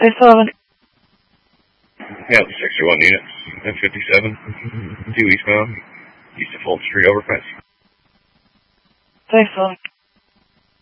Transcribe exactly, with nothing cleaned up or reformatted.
Thanks, eleven. Yeah, the sixty-one units, N fifty-seven, two eastbound, east of Fulton Street overpass. Thanks, eleven.